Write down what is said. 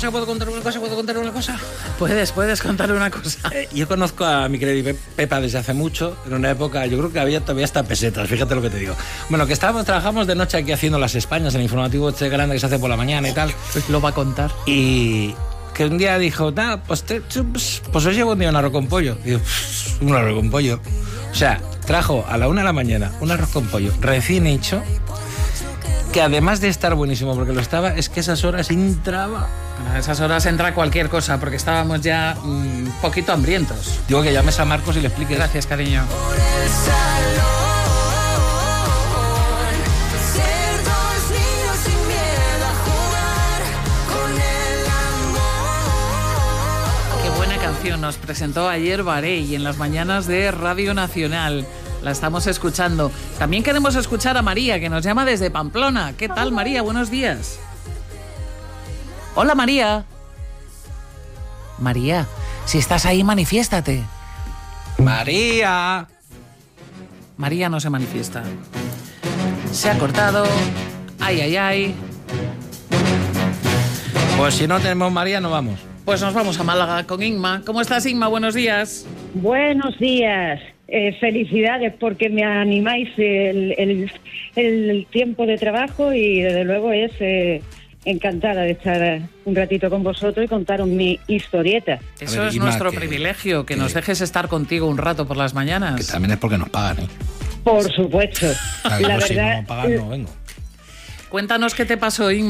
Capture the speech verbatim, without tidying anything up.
¿Puedo contar una cosa? ¿Puedo contar una cosa? Puedes, puedes contar una cosa. Eh, yo conozco a mi querida Pepa desde hace mucho, en una época, yo creo que había todavía hasta pesetas, fíjate lo que te digo. Bueno, que estábamos, trabajamos de noche aquí haciendo las Españas, el informativo este grande que se hace por la mañana y tal. Pues lo va a contar. Y que un día dijo, nah, pues, te, pues, pues os llevo un día un arroz con pollo. Y digo, un arroz con pollo. O sea, trajo a la una de la mañana un arroz con pollo recién hecho, que además de estar buenísimo porque lo estaba, es que esas horas entraba. A esas horas entra cualquier cosa, porque estábamos ya un mmm, poquito hambrientos. Digo que llames a Marcos y le expliques. Gracias, cariño. Qué buena canción nos presentó ayer Varey en las mañanas de Radio Nacional. La estamos escuchando. También queremos escuchar a María, que nos llama desde Pamplona. ¿Qué tal, María? Buenos días. Hola, María. María, si estás ahí, manifiéstate. María. María no se manifiesta. Se ha cortado. Ay, ay, ay. Pues si no tenemos María, no vamos. Pues nos vamos a Málaga con Inma. ¿Cómo estás, Inma? Buenos días. Buenos días. Eh, felicidades porque me animáis el, el, el tiempo de trabajo y desde luego es eh, encantada de estar un ratito con vosotros y contaros mi historieta. Eso ver, es Inma, nuestro que, privilegio, que, que nos que, dejes estar contigo un rato por las mañanas. Que también es porque nos pagan, ¿eh? Por supuesto. Claro, La pues verdad, si no pagan, no vengo. Cuéntanos qué te pasó, Inma.